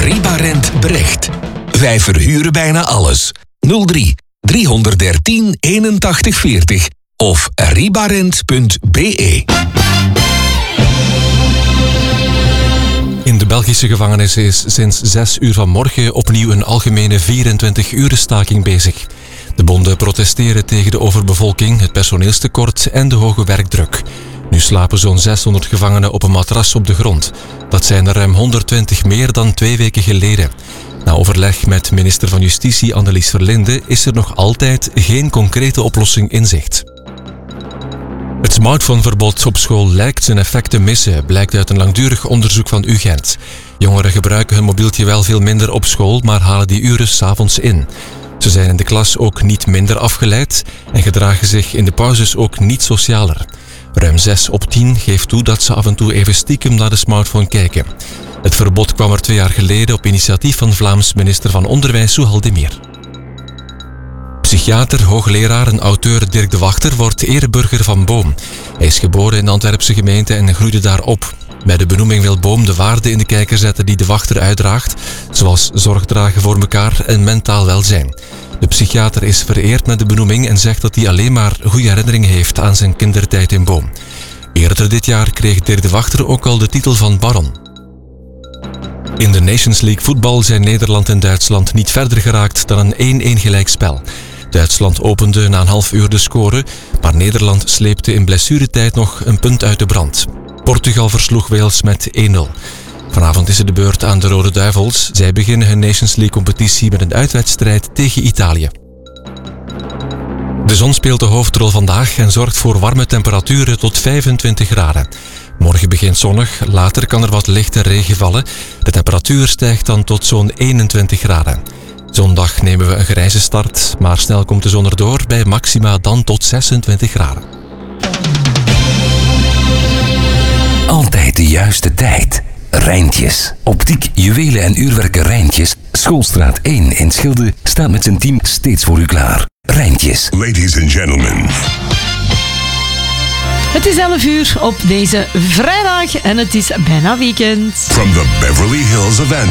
Ribarent Brecht. Wij verhuren bijna alles. 03 313 81 40 of ribarent.be. In de Belgische gevangenis is sinds 6 uur vanmorgen opnieuw een algemene 24-uren staking bezig. De bonden protesteren tegen de overbevolking, het personeelstekort en de hoge werkdruk. Nu slapen zo'n 600 gevangenen op een matras op de grond. Dat zijn er ruim 120 meer dan 2 weken geleden. Na overleg met minister van Justitie Annelies Verlinde is er nog altijd geen concrete oplossing in zicht. Het smartphoneverbod op school lijkt zijn effect te missen, blijkt uit een langdurig onderzoek van UGent. Jongeren gebruiken hun mobieltje wel veel minder op school, maar halen die uren 's avonds in. Ze zijn in de klas ook niet minder afgeleid en gedragen zich in de pauzes ook niet socialer. Ruim 6 op 10 geeft toe dat ze af en toe even stiekem naar de smartphone kijken. Het verbod kwam er 2 jaar geleden op initiatief van Vlaams minister van Onderwijs Souhal Demir. Psychiater, hoogleraar en auteur Dirk de Wachter wordt ereburger van Boom. Hij is geboren in de Antwerpse gemeente en groeide daar op. Bij de benoeming wil Boom de waarden in de kijker zetten die de Wachter uitdraagt, zoals zorg dragen voor elkaar en mentaal welzijn. De psychiater is vereerd met de benoeming en zegt dat hij alleen maar goede herinneringen heeft aan zijn kindertijd in Boom. Eerder dit jaar kreeg Dirk de Wachter ook al de titel van baron. In de Nations League voetbal zijn Nederland en Duitsland niet verder geraakt dan een 1-1 gelijkspel. Duitsland opende na een half uur de score, maar Nederland sleepte in blessuretijd nog een punt uit de brand. Portugal versloeg Wales met 1-0. Vanavond is het de beurt aan de Rode Duivels. Zij beginnen hun Nations League-competitie met een uitwedstrijd tegen Italië. De zon speelt de hoofdrol vandaag en zorgt voor warme temperaturen tot 25 graden. Morgen begint zonnig, later kan er wat lichte regen vallen. De temperatuur stijgt dan tot zo'n 21 graden. Zondag nemen we een grijze start, maar snel komt de zon erdoor bij maxima dan tot 26 graden. Altijd de juiste tijd. Rijntjes. Optiek, juwelen en uurwerken Rijntjes. Schoolstraat 1 in Schilde staat met zijn team steeds voor u klaar. Rijntjes. Ladies and gentlemen. Het is 11 uur op deze vrijdag en het is bijna weekend. From the Beverly Hills of Antwerp.